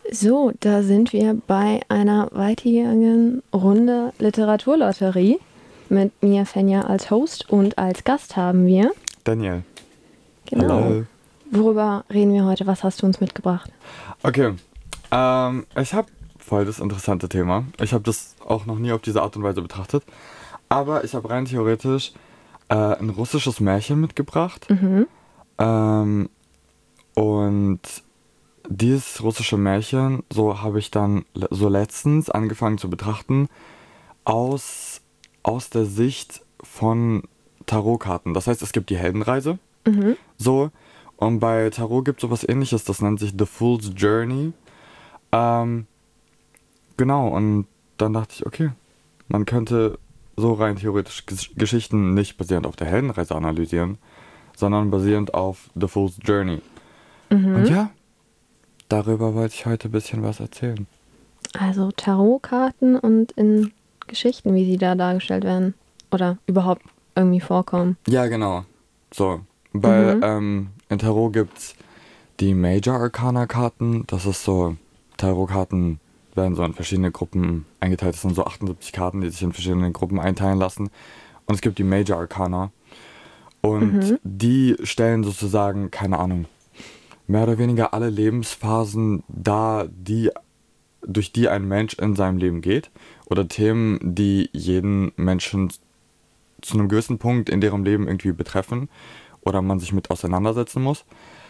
So, da sind wir bei einer weitigen Runde Literaturlotterie. Mit mir, Fenja, als Host und als Gast haben wir Daniel. Genau. Hallo. Worüber reden wir heute? Was hast du uns mitgebracht? Okay, ich habe voll das interessante Thema. Ich habe das auch noch nie auf diese Art und Weise betrachtet. Aber ich habe rein theoretisch ein russisches Märchen mitgebracht. Ähm, und dieses russische Märchen, so habe ich dann so letztens angefangen zu betrachten, aus, aus der Sicht von Tarotkarten. Das heißt, es gibt die Heldenreise. So. Und bei Tarot gibt es sowas ähnliches, das nennt sich The Fool's Journey. Ähm, genau, und dann dachte ich, okay, man könnte so rein theoretisch Geschichten nicht basierend auf der Heldenreise analysieren, sondern basierend auf The Fool's Journey. Und ja, darüber wollte ich heute ein bisschen was erzählen. Also Tarotkarten und in Geschichten, wie sie da dargestellt werden. Oder überhaupt irgendwie vorkommen. Ja, genau. So, weil in Tarot gibt's die Major Arcana Karten. Das ist so, Tarotkarten werden so in verschiedene Gruppen eingeteilt. Das sind so 78 Karten, die sich in verschiedene Gruppen einteilen lassen. Und es gibt die Major Arcana. Und die stellen sozusagen, keine Ahnung, mehr oder weniger alle Lebensphasen dar, durch die ein Mensch in seinem Leben geht. Oder Themen, die jeden Menschen zu einem gewissen Punkt in deren Leben irgendwie betreffen oder man sich mit auseinandersetzen muss.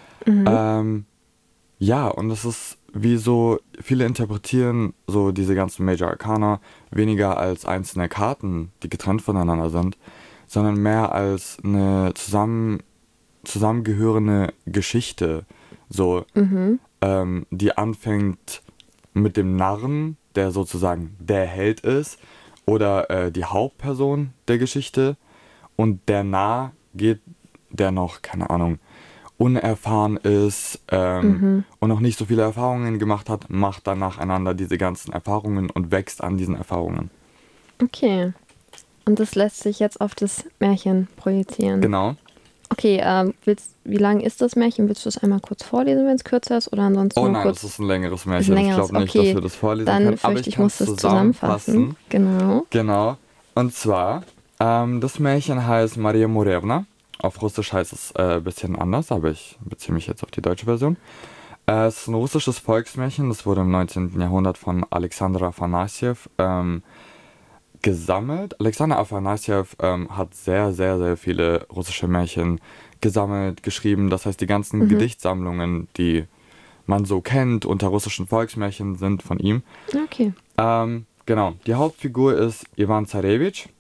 Ja, und es ist wie so, viele interpretieren so diese ganzen Major Arcana weniger als einzelne Karten, die getrennt voneinander sind, sondern mehr als eine zusammengehörende Geschichte, so, die anfängt mit dem Narren, der sozusagen der Held ist, oder die Hauptperson der Geschichte, und der Narr geht, der noch, keine Ahnung, unerfahren ist und noch nicht so viele Erfahrungen gemacht hat, macht dann nacheinander diese ganzen Erfahrungen und wächst an diesen Erfahrungen. Okay. Und das lässt sich jetzt auf das Märchen projizieren. Genau. Okay, wie lang ist das Märchen? Willst du es einmal kurz vorlesen, wenn es kürzer ist? Oder ansonsten Oh nur nein, kurz? das ist ein längeres Ist Märchen. ein Ich längeres, glaube nicht, okay. dass wir das vorlesen Dann können. Aber fürchte ich ich, kann muss es das zusammenfassen. Genau. Genau. Und zwar, das Märchen heißt Maria Morevna. Auf Russisch heißt es ein bisschen anders, aber ich beziehe mich jetzt auf die deutsche Version. Es ist ein russisches Volksmärchen. Das wurde im 19. Jahrhundert von Alexander Afanassjew gesammelt. Alexander Afanassjew hat sehr, sehr, sehr viele russische Märchen gesammelt, geschrieben. Das heißt, die ganzen Gedichtsammlungen, die man so kennt unter russischen Volksmärchen, sind von ihm. Okay. Genau, die Hauptfigur ist Iwan Zarewitsch.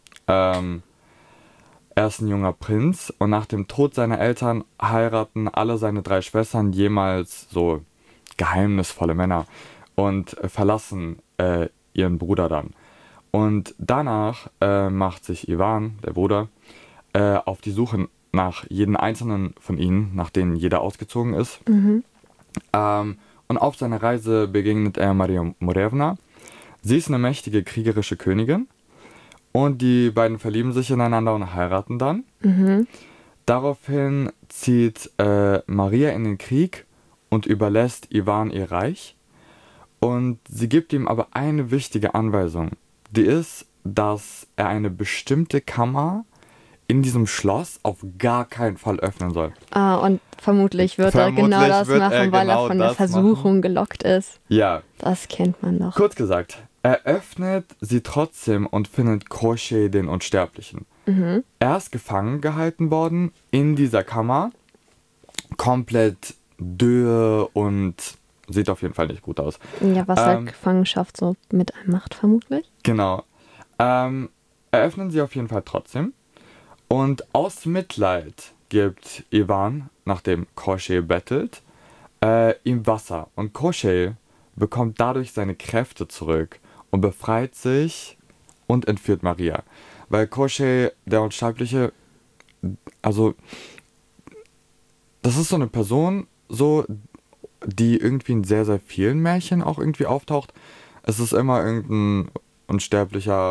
Er ist ein junger Prinz und nach dem Tod seiner Eltern heiraten alle seine 3 Schwestern jemals so geheimnisvolle Männer und verlassen ihren Bruder dann. Und danach macht sich Iwan, der Bruder, auf die Suche nach jedem einzelnen von ihnen, nach denen jeder ausgezogen ist. Und auf seiner Reise begegnet er Maria Morevna. Sie ist eine mächtige kriegerische Königin und die beiden verlieben sich ineinander und heiraten dann. Daraufhin zieht Maria in den Krieg und überlässt Iwan ihr Reich. Und sie gibt ihm aber eine wichtige Anweisung. Die ist, dass er eine bestimmte Kammer in diesem Schloss auf gar keinen Fall öffnen soll. Und vermutlich wird er genau Vermutlich das wird machen, er weil genau er von der das Versuchung gelockt ist. Ja, Das kennt man doch. kurz gesagt, er öffnet sie trotzdem und findet Koschei den Unsterblichen. Er ist gefangen gehalten worden in dieser Kammer, komplett dürr und sieht auf jeden Fall nicht gut aus. Ja, was halt Gefangenschaft so mit einem macht, vermutlich. Genau. Eröffnen sie auf jeden Fall trotzdem. Und aus Mitleid gibt Iwan, nachdem Koschei bettelt, ihm Wasser. Und Koschei bekommt dadurch seine Kräfte zurück und befreit sich und entführt Maria. Weil Koschei, der Unsterbliche, also das ist so eine Person, so, die irgendwie in sehr, sehr vielen Märchen auch irgendwie auftaucht. Es ist immer irgendein unsterblicher